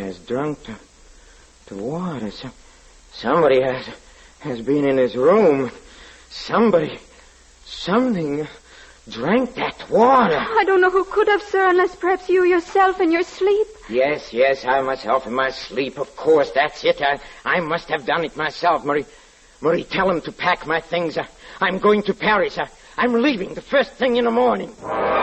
has drunk the water. Somebody has been in his room. Something drank that water. I don't know who could have, sir, unless perhaps you yourself in your sleep. Yes, I myself in my sleep. Of course, that's it. I must have done it myself, Marie. Marie, tell him to pack my things. I'm going to Paris. I'm leaving the first thing in the morning.